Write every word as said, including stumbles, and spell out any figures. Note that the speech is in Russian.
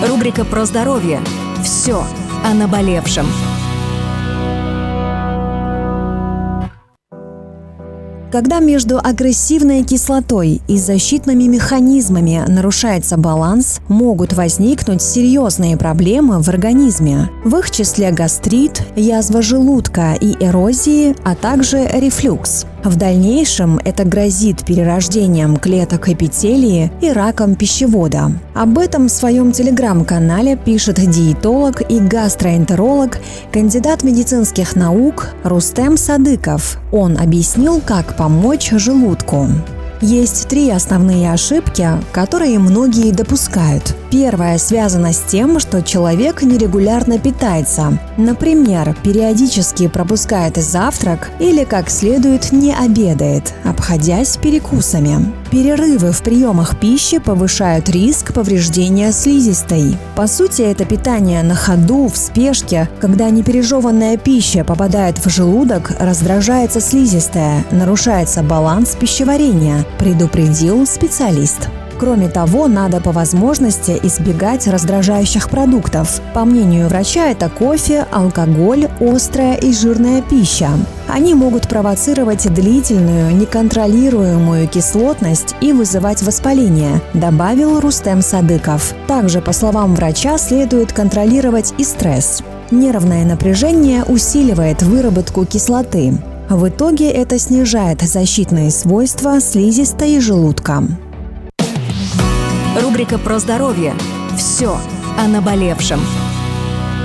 Рубрика про здоровье. Все о наболевшем. Когда между агрессивной кислотой и защитными механизмами нарушается баланс, могут возникнуть серьезные проблемы в организме. В их числе гастрит, язва желудка и эрозии, а также рефлюкс. В дальнейшем это грозит перерождением клеток эпителии и раком пищевода. Об этом в своем телеграм-канале пишет диетолог и гастроэнтеролог, кандидат медицинских наук Рустем Садыков. Он объяснил, как помочь желудку. Есть три основные ошибки, которые многие допускают. Первая связана с тем, что человек нерегулярно питается. Например, периодически пропускает завтрак или как следует не обедает, обходясь перекусами. Перерывы в приемах пищи повышают риск повреждения слизистой. По сути, это питание на ходу, в спешке, когда непережеванная пища попадает в желудок, раздражается слизистая, нарушается баланс пищеварения, предупредил специалист. Кроме того, надо по возможности избегать раздражающих продуктов. По мнению врача, это кофе, алкоголь, острая и жирная пища. Они могут провоцировать длительную, неконтролируемую кислотность и вызывать воспаление, добавил Рустем Садыков. Также, по словам врача, следует контролировать и стресс. Нервное напряжение усиливает выработку кислоты. В итоге это снижает защитные свойства слизистой и желудка. Рубрика про здоровье. Все о наболевшем.